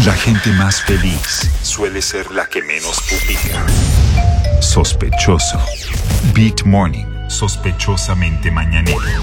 La gente más feliz suele ser la que menos publica. Sospechoso. Beat Morning. Sospechosamente mañanero.